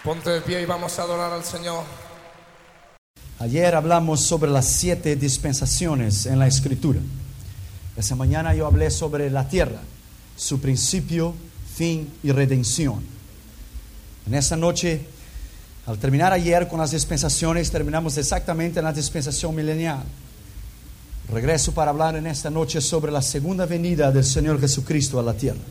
Ponte de pie y vamos a adorar al Señor. Ayer hablamos sobre las 7 dispensaciones en la Escritura. Esa mañana yo hablé sobre la tierra, su principio, fin y redención. En esta noche, al terminar ayer con las dispensaciones, terminamos exactamente en la dispensación milenial. Regreso para hablar en esta noche sobre la segunda venida del Señor Jesucristo a la tierra.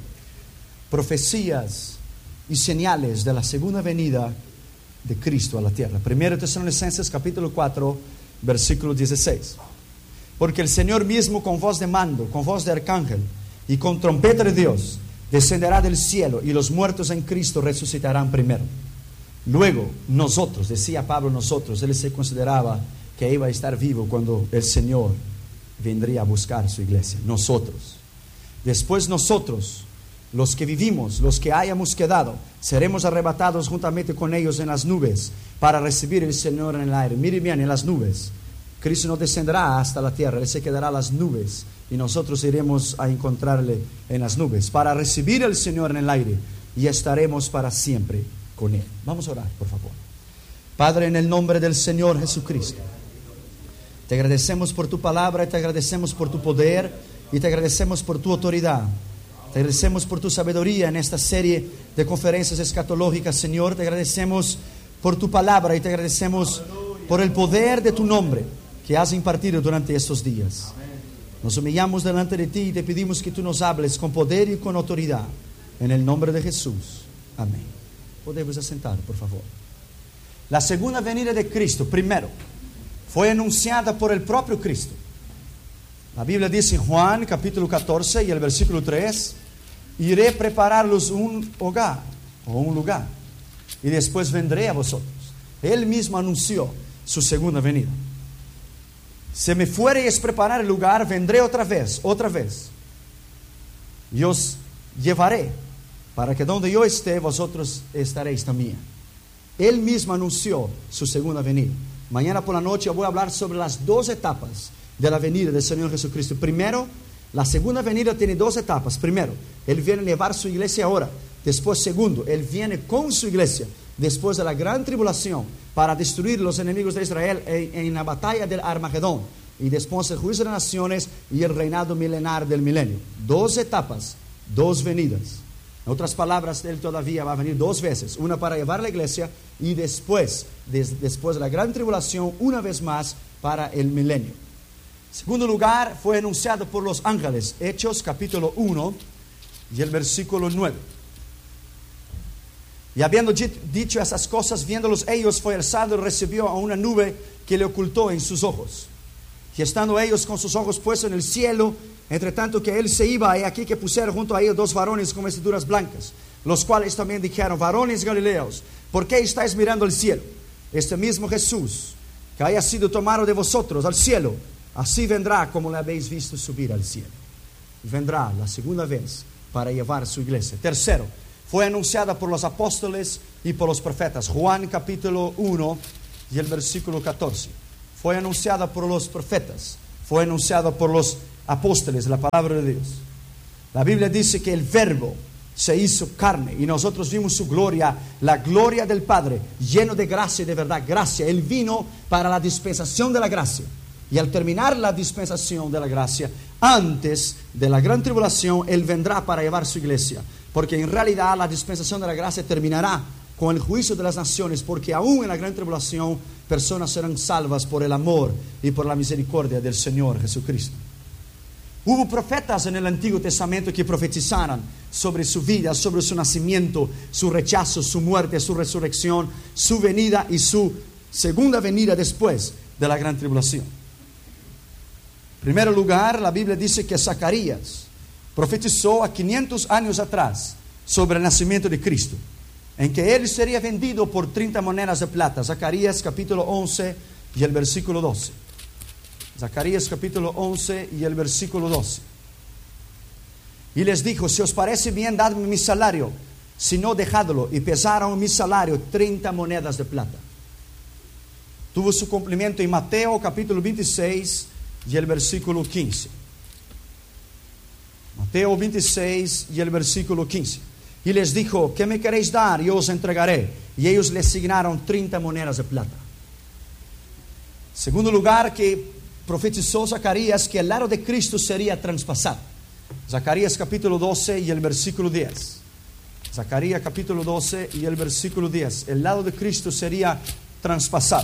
Profecías y señales de la segunda venida de Cristo a la tierra. 1 Tesalonicenses capítulo 4, versículo 16. Porque el Señor mismo con voz de mando, con voz de arcángel y con trompeta de Dios descenderá del cielo, y los muertos en Cristo resucitarán primero. Luego nosotros, decía Pablo, nosotros, él se consideraba que iba a estar vivo cuando el Señor vendría a buscar su iglesia. Nosotros. Después nosotros, los que vivimos, los que hayamos quedado, seremos arrebatados juntamente con ellos en las nubes para recibir el Señor en el aire. Mire bien, en las nubes. Cristo no descenderá hasta la tierra, Él se quedará en las nubes y nosotros iremos a encontrarle en las nubes para recibir al Señor en el aire y estaremos para siempre con Él. Vamos a orar, por favor. Padre, en el nombre del Señor Jesucristo, te agradecemos por tu palabra, te agradecemos por tu poder y te agradecemos por tu autoridad. Te agradecemos por tu sabiduría en esta serie de conferencias escatológicas, Señor. Te agradecemos por tu palabra y te agradecemos por el poder de tu nombre que has impartido durante estos días. Nos humillamos delante de ti y te pedimos que tú nos hables con poder y con autoridad. En el nombre de Jesús. Amén. Podemos asentar, por favor. La segunda venida de Cristo, primero, fue anunciada por el propio Cristo. La Biblia dice en Juan capítulo 14 y el versículo 3: iré a prepararlos un hogar o un lugar y después vendré a vosotros. Él mismo anunció su segunda venida. Si me fuereis a preparar el lugar, vendré otra vez y os llevaré para que donde yo esté, vosotros estaréis también. Él mismo anunció su segunda venida. Mañana por la noche voy a hablar sobre las 2 etapas de la venida del Señor Jesucristo. Primero, la segunda venida tiene 2 etapas. Primero, Él viene a llevar su iglesia ahora. Después, segundo, Él viene con su iglesia después de la gran tribulación para destruir los enemigos de Israel en la batalla del Armagedón. Y después el juicio de las naciones y el reinado milenar del milenio. 2 etapas, 2 venidas. En otras palabras, Él todavía va a venir 2 veces. Una para llevar a la iglesia y después de la gran tribulación, una vez más para el milenio. Segundo lugar, fue anunciado por los ángeles. Hechos capítulo 1 y el versículo 9. Y habiendo dicho esas cosas, viéndolos ellos, fue alzado y recibió a una nube que le ocultó en sus ojos. Y estando ellos con sus ojos puestos en el cielo, entre tanto que él se iba, he aquí que pusieron junto a ellos 2 varones con vestiduras blancas, los cuales también dijeron: varones galileos, ¿por qué estáis mirando al cielo? Este mismo Jesús, que haya sido tomado de vosotros al cielo, así vendrá como le habéis visto subir al cielo. Vendrá la segunda vez para llevar su iglesia. Tercero, fue anunciada por los apóstoles y por los profetas. Juan capítulo 1 y el versículo 14. Fue anunciada por los profetas, fue anunciada por los apóstoles, la palabra de Dios. La Biblia dice que el Verbo se hizo carne y nosotros vimos su gloria, la gloria del Padre, lleno de gracia y de verdad. Gracia, Él vino para la dispensación de la gracia. Y al terminar la dispensación de la gracia, antes de la gran tribulación, Él vendrá para llevar su iglesia. Porque en realidad la dispensación de la gracia terminará con el juicio de las naciones, porque aún en la gran tribulación personas serán salvas por el amor y por la misericordia del Señor Jesucristo. Hubo profetas en el Antiguo Testamento que profetizaron sobre su vida, sobre su nacimiento, su rechazo, su muerte, su resurrección, su venida y su segunda venida después de la gran tribulación. En primer lugar, la Biblia dice que Zacarías profetizó a 500 años atrás sobre el nacimiento de Cristo, en que Él sería vendido por 30 monedas de plata. Zacarías capítulo 11 y el versículo 12. Zacarías capítulo 11 y el versículo 12. Y les dijo: si os parece bien, dadme mi salario, si no, dejadlo. Y pesaron mi salario 30 monedas de plata. Tuvo su cumplimiento en Mateo capítulo 26 y el versículo 15. Mateo 26 y el versículo 15. Y les dijo: ¿qué me queréis dar? Yo os entregaré. y ellos le asignaron 30 monedas de plata. Segundo lugar, que profetizó Zacarías que el lado de Cristo sería traspasado. Zacarías capítulo 12 y el versículo 10. Zacarías capítulo 12 y el versículo 10. El lado de Cristo sería traspasado.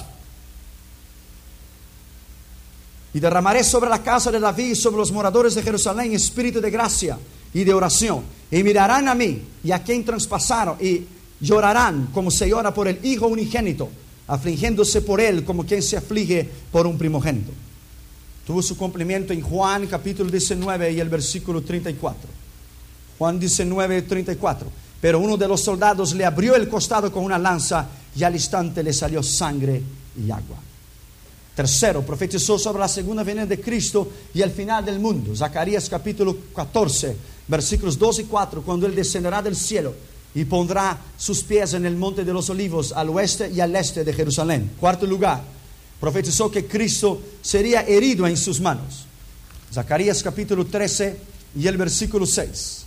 Y derramaré sobre la casa de David y sobre los moradores de Jerusalén espíritu de gracia y de oración. Y mirarán a mí y a quien traspasaron y llorarán como se llora por el hijo unigénito, afligiéndose por él como quien se aflige por un primogénito. Tuvo su cumplimiento en Juan capítulo 19 y el versículo 34. Juan 19, 34. Pero uno de los soldados le abrió el costado con una lanza y al instante le salió sangre y agua. Tercero, profetizó sobre la segunda venida de Cristo y el final del mundo. Zacarías capítulo 14, versículos 2 y 4, cuando él descenderá del cielo y pondrá sus pies en el monte de los olivos al oeste y al este de Jerusalén. Cuarto lugar, profetizó que Cristo sería herido en sus manos. Zacarías capítulo 13 y el versículo 6.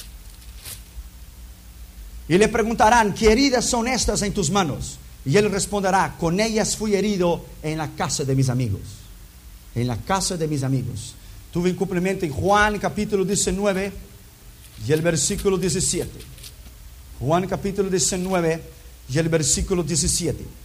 Y le preguntarán, ¿qué heridas son estas en tus manos? Y él responderá, con ellas fui herido en la casa de mis amigos. En la casa de mis amigos. Tuve un cumplimiento en Juan capítulo 19 y el versículo 17. Juan capítulo 19 y el versículo 17.